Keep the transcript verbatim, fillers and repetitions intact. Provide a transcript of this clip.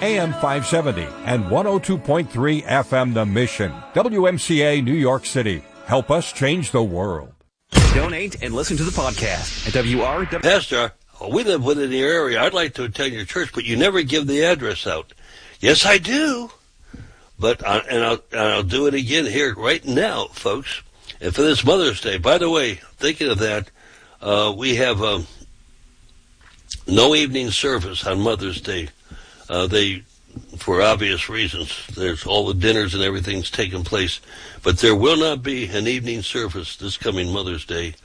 A M five seventy, and one oh two point three F M The Mission. W M C A New York City. Help us change the world. Donate and listen to the podcast at W R W. Pastor, we live within your area. I'd like to attend your church, but you never give the address out. Yes, I do. But I, and I'll and I'll do it again here right now, folks. And for this Mother's Day, by the way, thinking of that, uh, we have um, no evening service on Mother's Day. Uh, they, for obvious reasons, there's all the dinners and everything's taking place, but there will not be an evening service this coming Mother's Day.